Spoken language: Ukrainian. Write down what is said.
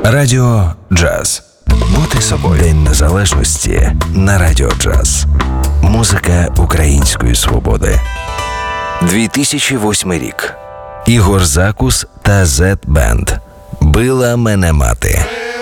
Радіо Джаз. Бути собою. День Незалежності на Радіо Джаз. Музика української свободи. 2008 рік. Ігор Закус та Z-Band. Била мене мати.